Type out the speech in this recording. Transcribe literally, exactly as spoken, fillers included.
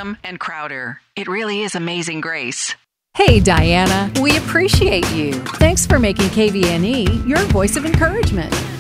Newsom, and Crowder. It really is Amazing Grace. Hey, Diana, we appreciate you. Thanks for making K V N E your voice of encouragement.